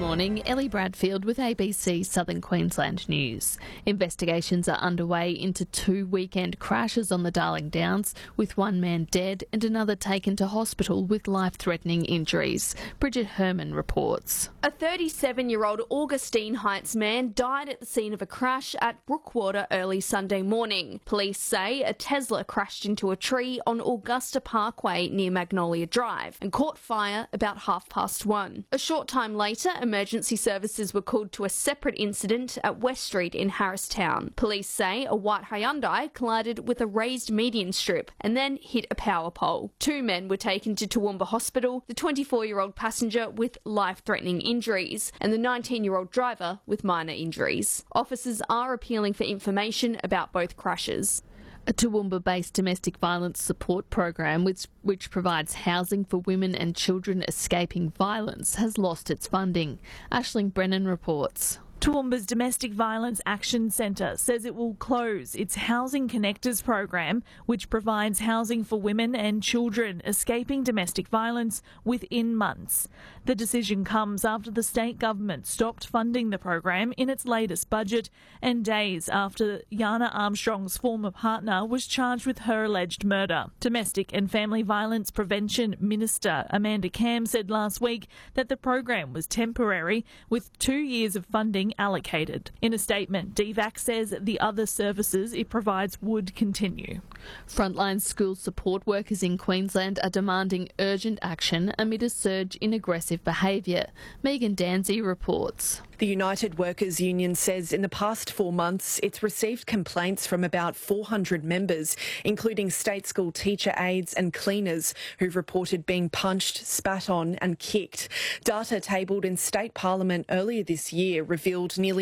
morning, Ellie Bradfield with ABC Southern Queensland News. Investigations are underway into 2 weekend crashes on the Darling Downs, with one man dead and another taken to hospital with life-threatening injuries. Bridget Herman reports. A 37-year-old Augustine Heights man died at the scene of a crash at Brookwater early Sunday morning. Police say a Tesla crashed into a tree on Augusta Parkway near Magnolia Drive and caught fire about 1:30. A short time later, emergency services were called to a separate incident at West Street in Harristown. Police say a white Hyundai collided with a raised median strip and then hit a power pole. 2 men were taken to Toowoomba Hospital, the 24-year-old passenger with life-threatening injuries and the 19-year-old driver with minor injuries. Officers are appealing for information about both crashes. A Toowoomba-based domestic violence support program, which provides housing for women and children escaping violence, has lost its funding. Aisling Brennan reports. Toowoomba's Domestic Violence Action Centre says it will close its Housing Connectors program, which provides housing for women and children escaping domestic violence within months. The decision comes after the state government stopped funding the program in its latest budget and days after Yana Armstrong's former partner was charged with her alleged murder. Domestic and Family Violence Prevention Minister Amanda Cam said last week that the program was temporary, with 2 years of funding allocated. In a statement, DVAC says the other services it provides would continue. Frontline school support workers in Queensland are demanding urgent action amid a surge in aggressive behaviour. Megan Danzy reports. The United Workers Union says in the past 4 months it's received complaints from about 400 members, including state school teacher aides and cleaners who've reported being punched, spat on and kicked. Data tabled in State Parliament earlier this year revealed nearly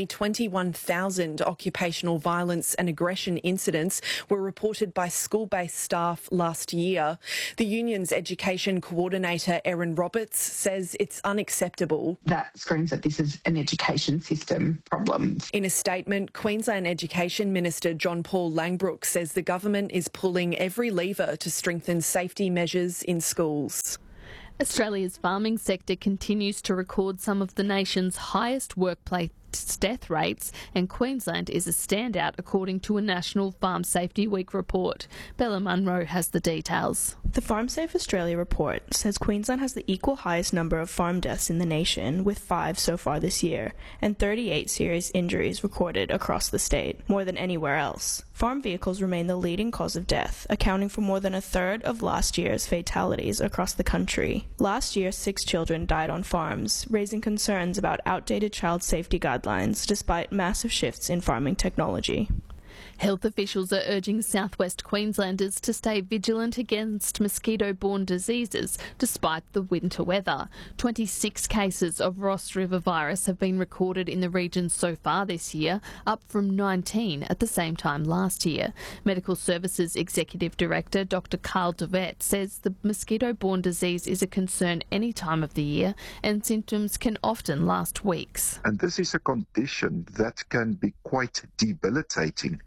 21,000 occupational violence and aggression incidents were reported by school-based staff last year. The union's education coordinator, Erin Roberts, says it's unacceptable. That screams that this is an education system problem. In a statement, Queensland Education Minister John Paul Langbroek says the government is pulling every lever to strengthen safety measures in schools. Australia's farming sector continues to record some of the nation's highest workplace death rates, and Queensland is a standout according to a National Farm Safety Week report. Bella Munro has the details. The FarmSafe Australia report says Queensland has the equal highest number of farm deaths in the nation, with 5 so far this year, and 38 serious injuries recorded across the state, more than anywhere else. Farm vehicles remain the leading cause of death, accounting for more than a third of last year's fatalities across the country. Last year, 6 children died on farms, raising concerns about outdated child safety guidelines despite massive shifts in farming technology. Health officials are urging southwest Queenslanders to stay vigilant against mosquito-borne diseases despite the winter weather. 26 cases of Ross River virus have been recorded in the region so far this year, up from 19 at the same time last year. Medical Services Executive Director Dr Carl DeVette says the mosquito-borne disease is a concern any time of the year and symptoms can often last weeks. And this is a condition that can be quite debilitating.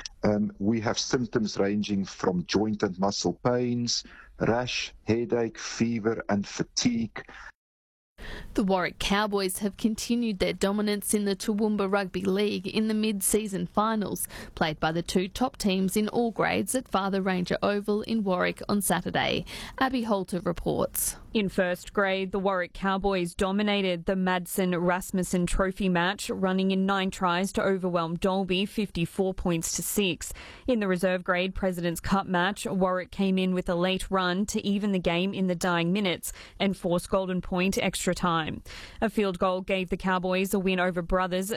We have symptoms ranging from joint and muscle pains, rash, headache, fever and fatigue. The Warwick Cowboys have continued their dominance in the Toowoomba Rugby League in the mid-season finals, played by the 2 top teams in all grades at Father Ranger Oval in Warwick on Saturday. Abby Holter reports. In first grade, the Warwick Cowboys dominated the Madsen Rasmussen Trophy match, running in 9 tries to overwhelm Dalby 54 points to 6. In the reserve grade President's Cup match, Warwick came in with a late run to even the game in the dying minutes and force Golden Point extra time. A field goal gave the Cowboys a win over Brothers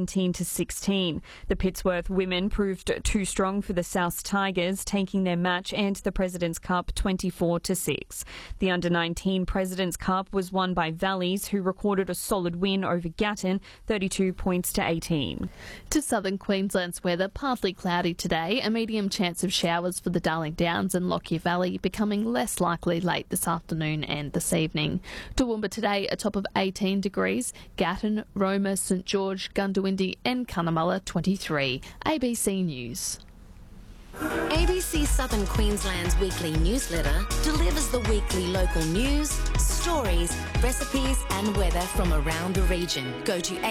17-16. The Pittsworth women proved too strong for the South Tigers, taking their match and the President's Cup 24-6. The under-19 President's Cup was won by Valleys, who recorded a solid win over Gatton 32 points to 18. To southern Queensland's weather, partly cloudy today, a medium chance of showers for the Darling Downs and Lockyer Valley, becoming less likely late this afternoon and this evening. Toowoomba today a top of 18 degrees, Gatton, Roma, St George, Goondiwindi and Cunnamulla 23. ABC News. ABC Southern Queensland's weekly newsletter delivers the weekly local news, stories, recipes and weather from around the region. Go to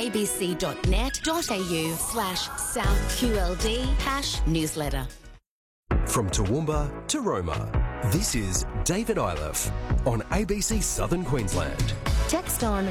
abc.net.au/SouthQLD/newsletter. From Toowoomba to Roma, this is David Iliff on ABC Southern Queensland. Text on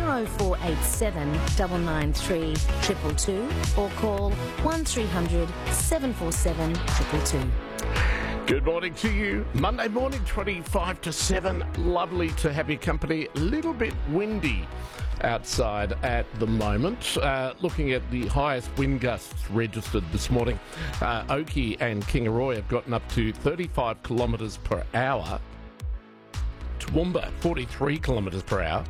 0487 993 222 or call 1300 747 222. Good morning to you. Monday morning, 25 to 7. Lovely to have your company. A little bit windy outside at the moment. Looking at the highest wind gusts registered this morning, Oakey and Kingaroy have gotten up to 35 kilometres per hour. Toowoomba, 43 kilometres per hour.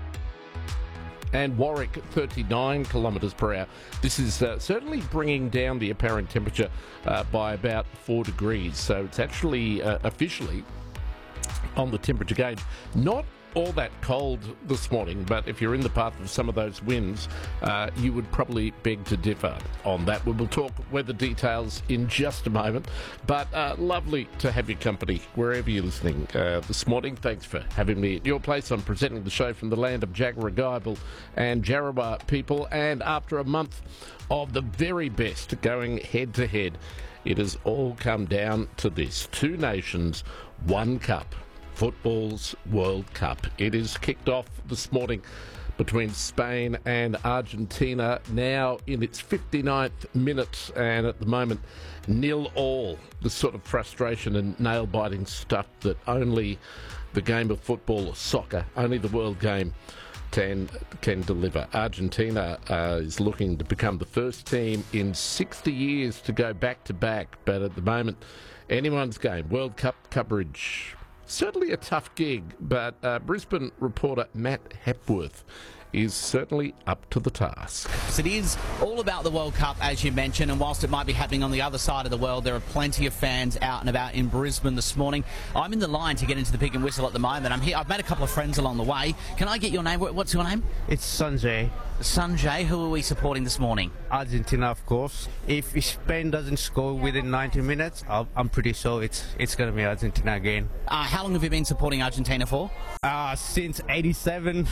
And Warwick, 39 kilometres per hour. This is certainly bringing down the apparent temperature by about 4 degrees. So it's actually officially on the temperature gauge. Not all that cold this morning, but if you're in the path of some of those winds, you would probably beg to differ on that. We will talk weather details in just a moment, but lovely to have your company wherever you're listening this morning. Thanks for having me at your place. I'm presenting the show from the land of Jagera-Guyable and Jarrabah people, and after a month of the very best going head-to-head, it has all come down to this. 2 nations, 1 cup. Football's World Cup. It is kicked off this morning between Spain and Argentina, now in its 59th minute, and at the moment 0-0. The sort of frustration and nail-biting stuff that only the game of football or soccer, only the world game can deliver. Argentina is looking to become the first team in 60 years to go back-to-back, but at the moment, anyone's game. World Cup coverage, certainly a tough gig, but Brisbane reporter Matt Hepworth is certainly up to the task. It is all about the World Cup, as you mentioned, and whilst it might be happening on the other side of the world, there are plenty of fans out and about in Brisbane this morning. I'm in the line to get into the Pig and Whistle at the moment. I'm here. I've met a couple of friends along the way. Can I get your name? What's your name? It's Sanjay. Sanjay, who are we supporting this morning? Argentina, of course. If Spain doesn't score within 90 minutes, I'm pretty sure it's going to be Argentina again. How long have you been supporting Argentina for? Since 87.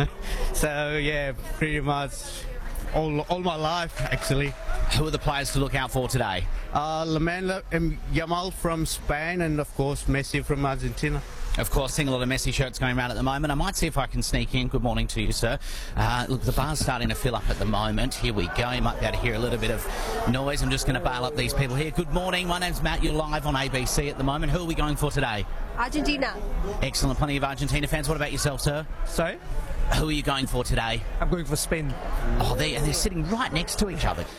So, yeah, pretty much all my life, actually. Who are the players to look out for today? Lamine Yamal from Spain and, of course, Messi from Argentina. Of course, seeing a lot of Messi shirts going around at the moment. I might see if I can sneak in. Good morning to you, sir. Look, the bar's starting to fill up at the moment. Here we go. You might be able to hear a little bit of noise. I'm just going to bail up these people here. Good morning. My name's Matt. You're live on ABC at the moment. Who are we going for today? Argentina. Excellent. Plenty of Argentina fans. What about yourself, sir? Sorry? Who are you going for today? I'm going for Spain. Oh, they're sitting right next to each other.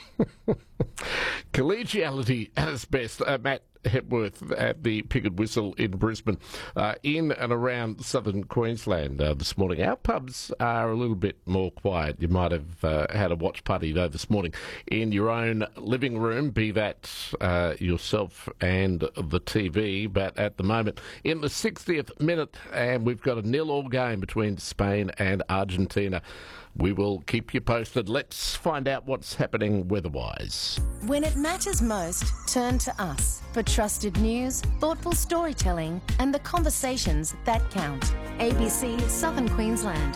Collegiality at its best. Matt Hepworth at the Pig and Whistle in Brisbane, in and around southern Queensland this morning. Our pubs are a little bit more quiet. You might have had a watch party though this morning in your own living room, be that yourself and the TV. But at the moment, in the 60th minute, and we've got a 0-0 game between Spain and Argentina. We will keep you posted. Let's find out what's happening weather-wise. When it matters most, turn to us for trusted news, thoughtful storytelling, and the conversations that count. ABC Southern Queensland.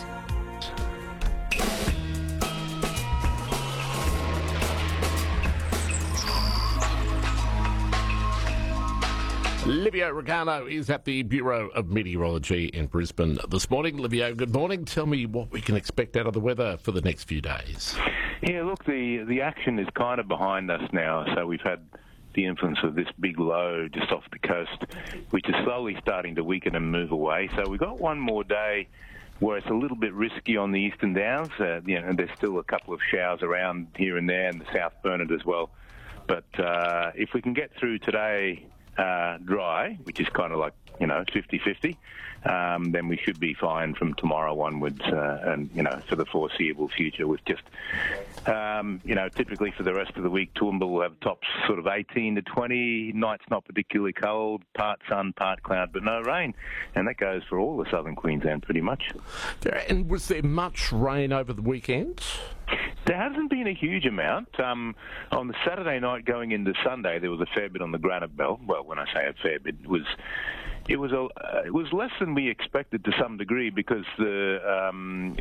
Livio Regano is at the Bureau of Meteorology in Brisbane this morning. Livio, good morning. Tell me what we can expect out of the weather for the next few days. Yeah, look, the action is kind of behind us now. So we've had the influence of this big low just off the coast, which is slowly starting to weaken and move away. So we've got one more day where it's a little bit risky on the eastern downs. And there's still a couple of showers around here and there, and the South Burnett as well. But if we can get through today dry, which is kind of like, 50-50, then we should be fine from tomorrow onwards, and, for the foreseeable future with just, typically for the rest of the week, Toowoomba will have tops sort of 18 to 20, nights not particularly cold, part sun, part cloud, but no rain. And that goes for all of southern Queensland pretty much. And was there much rain over the weekend? There hasn't been a huge amount. On the Saturday night going into Sunday, there was a fair bit on the granite belt. Well, when I say a fair bit, it was less than we expected to some degree because the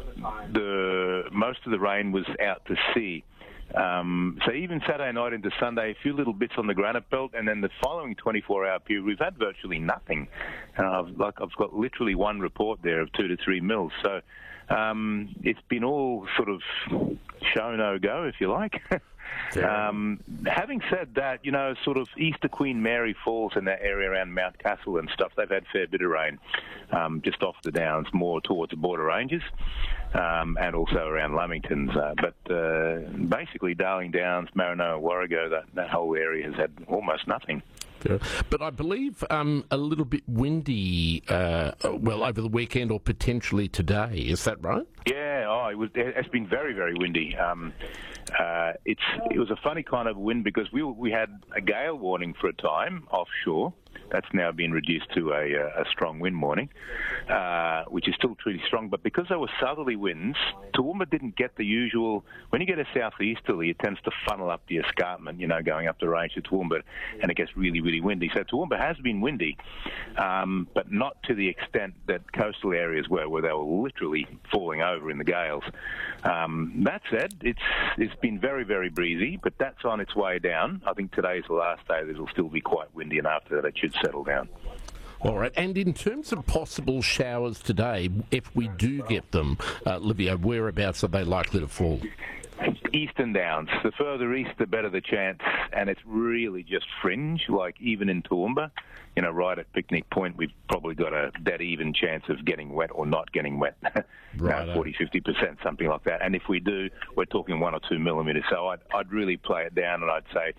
most of the rain was out to sea. So even Saturday night into Sunday, a few little bits on the granite belt, and then the following 24-hour period, we've had virtually nothing. I've got literally one report there of 2 to 3 mils. So it's been all sort of show no go, if you like. Having said that, sort of east of Queen Mary Falls in that area around Mount Castle and stuff, they've had a fair bit of rain just off the downs, more towards the border ranges, and also around Lamingtons. But basically, Darling Downs, Maranoa, Warrego, that whole area has had almost nothing. But I believe a little bit windy, over the weekend or potentially today. Is that right? Yeah, it's been very, very windy. It was a funny kind of wind because we had a gale warning for a time offshore. That's now been reduced to a strong wind warning, which is still pretty strong. But because there were southerly winds, Toowoomba didn't get the usual. When you get a southeasterly, it tends to funnel up the escarpment, going up the range to Toowoomba, and it gets really, really windy. So Toowoomba has been windy, but not to the extent that coastal areas were, where they were literally falling over in the gales. That said, it's been very, very breezy, but that's on its way down. I think today's the last day that it'll still be quite windy, and after that it should settle down. All right, and in terms of possible showers today, if we do get them, Livio, whereabouts are they likely to fall? Eastern Downs. The further east, the better the chance, and it's really just fringe, like even in Toowoomba. Right at Picnic Point, we've probably got a dead even chance of getting wet or not getting wet. Right, 40-50%, something like that. And if we do, we're talking 1 or 2 millimetres. So I'd really play it down, and I'd say,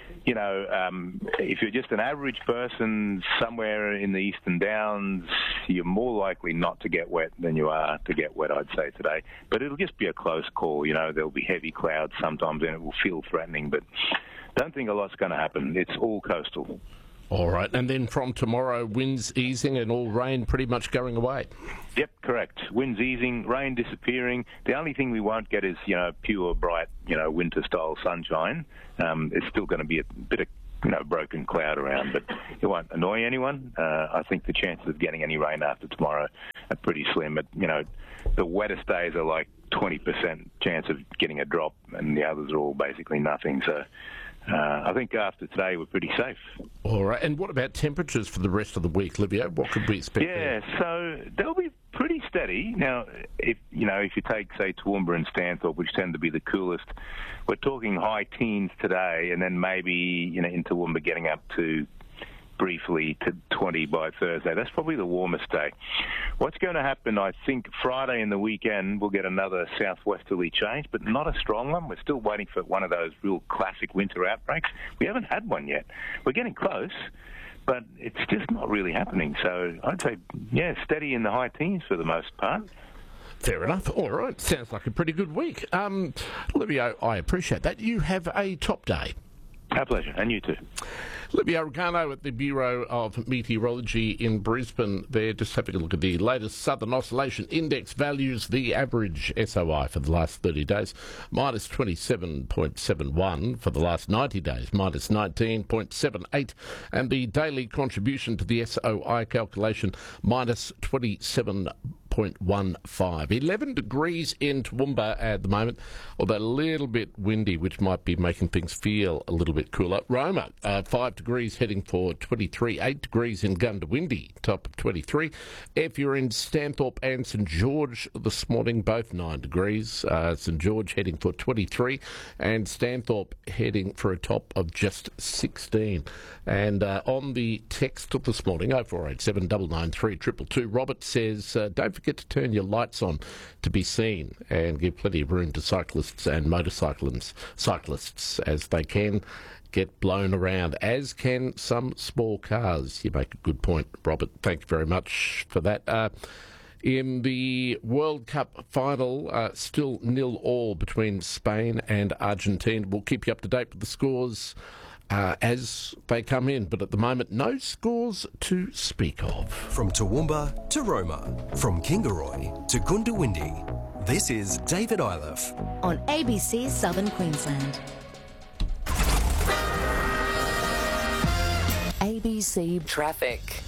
if you're just an average person somewhere in the Eastern Downs, you're more likely not to get wet than you are to get wet, I'd say, today. But it'll just be a close call. There'll be heavy clouds sometimes, and it will feel threatening. But don't think a lot's going to happen. It's all coastal. All right, and then from tomorrow, winds easing and all rain pretty much going away. Yep, correct. Winds easing, rain disappearing. The only thing we won't get is, pure, bright, winter-style sunshine. It's still going to be a bit of, broken cloud around, but it won't annoy anyone. I think the chances of getting any rain after tomorrow are pretty slim. But, the wettest days are like 20% chance of getting a drop, and the others are all basically nothing. So I think after today we're pretty safe. All right, and what about temperatures for the rest of the week, Livio? What could we expect there? So they'll be pretty steady. Now, if you take, say, Toowoomba and Stanthorpe, which tend to be the coolest, we're talking high teens today, and then maybe, in Toowoomba getting up to briefly to 20 by Thursday. That's probably the warmest day. What's going to happen, I think, Friday and the weekend, we'll get another southwesterly change, but not a strong one. We're still waiting for one of those real classic winter outbreaks. We haven't had one yet. We're getting close, but it's just not really happening. So I'd say, steady in the high teens for the most part. Fair enough. All right. Sounds like a pretty good week. Livio, I appreciate that. You have a top day. Our pleasure, and you too. Livio Regano at the Bureau of Meteorology in Brisbane there, just having a look at the latest Southern Oscillation Index values. The average SOI for the last 30 days, minus 27.71. For the last 90 days, minus 19.78. And the daily contribution to the SOI calculation, minus 27.15. 11 degrees in Toowoomba at the moment, although a little bit windy, which might be making things feel a little bit cooler. Roma, 5 degrees heading for 23, 8 degrees in Gundawindi, top of 23. If you're in Stanthorpe and St George this morning, both 9 degrees. St George heading for 23 and Stanthorpe heading for a top of just 16. And on the text of this morning, 0487 993 222, Robert says, don't forget to turn your lights on to be seen and give plenty of room to cyclists and motorcyclists as they can get blown around, as can some small cars. You make a good point, Robert. Thank you very much for that. In the World Cup final, still 0-0 between Spain and Argentina. We'll keep you up to date with the scores as they come in, but at the moment, no scores to speak of. From Toowoomba to Roma, from Kingaroy to Gundawindi, This is David Iliff on ABC Southern Queensland. ABC Traffic.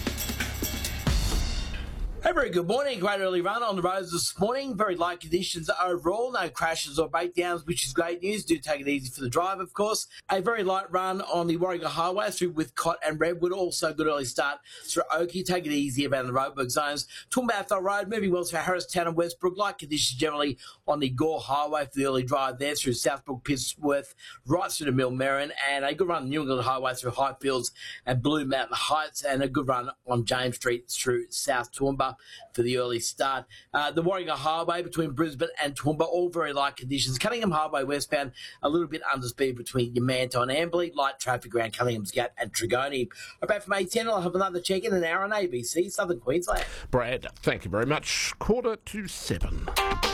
A very good morning. Great early run on the roads this morning. Very light conditions overall. No crashes or breakdowns, which is great news. Do take it easy for the drive, of course. A very light run on the Warringah Highway through Withcott and Redwood. Also good early start through Oakey. Take it easy around the roadwork zones. Toowoomba Athol Road, moving well through Harristown and Westbrook. Light conditions generally on the Gore Highway for the early drive there through Southbrook, Pittsworth, right through to Millmerran. And a good run on the New England Highway through Highfields and Blue Mountain Heights. And a good run on James Street through South Toowoomba for the early start. The Warringah Highway between Brisbane and Toowoomba, all very light conditions. Cunningham Highway westbound, a little bit under speed between Yamanto and Amberley. Light traffic around Cunningham's Gap and Trigoni. Right back from A10, I'll have another check in an hour on ABC Southern Queensland. Brad, thank you very much. 6:45.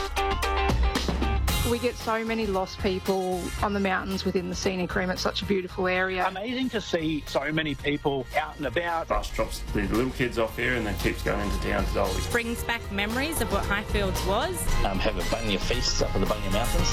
We get so many lost people on the mountains within the scenic rim. It's such a beautiful area. Amazing to see so many people out and about. Bus drops the little kids off here and then keeps going into town to Dolly. Brings back memories of what Highfields was. Have a Bunya feast up in the Bunya Mountains.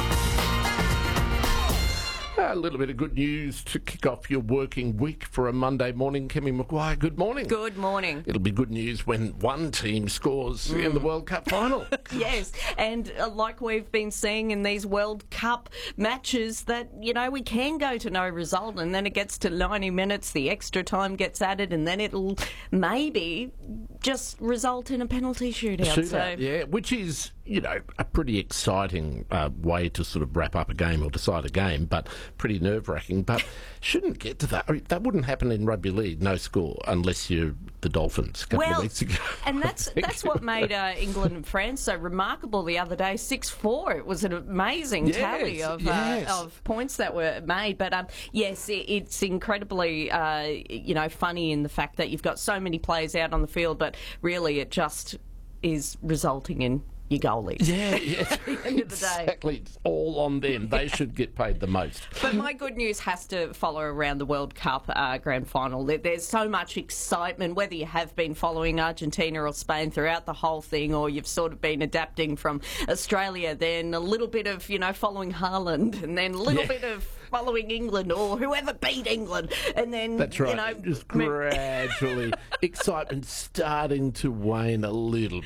A little bit of good news to kick off your working week for a Monday morning. Kemi Maguire, good morning. Good morning. It'll be good news when one team scores in the World Cup final. Yes, and like we've been seeing in these World Cup matches that, you know, we can go to no result and then it gets to 90 minutes, the extra time gets added and then it'll maybe just result in a penalty shootout. So. Yeah, which is, you know, a pretty exciting way to sort of wrap up a game or decide a game, but pretty nerve-wracking. But shouldn't get to that. I mean, that wouldn't happen in rugby league, no score, unless you're the Dolphins a couple of weeks ago. And that's what made England and France so remarkable the other day. 6-4. It was an amazing tally of points that were made. But yes, it's incredibly funny in the fact that you've got so many players out on the field, but really it just is resulting in your goalies. Yeah, at the end of the day. Exactly. It's all on them. They should get paid the most. But my good news has to follow around the World Cup grand final. There's so much excitement, whether you have been following Argentina or Spain throughout the whole thing, or you've sort of been adapting from Australia, then a little bit of, Following Haaland, and then a little bit of following England or whoever beat England, and then, that's right. Just gradually, excitement starting to wane a little